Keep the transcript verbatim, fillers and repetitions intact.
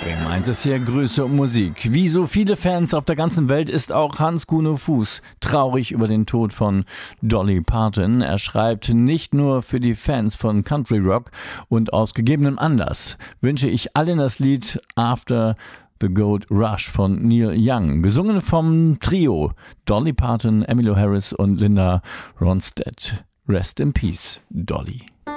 Bremen eins ist hier Grüße und Musik. Wie so viele Fans auf der ganzen Welt ist auch Hans-Kuno Fuß traurig über den Tod von Dolly Parton. Er schreibt: Nicht nur für die Fans von Country Rock und aus gegebenem Anlass wünsche ich allen das Lied After the Gold Rush von Neil Young, gesungen vom Trio Dolly Parton, Emmylou Harris und Linda Ronstadt. Rest in Peace, Dolly.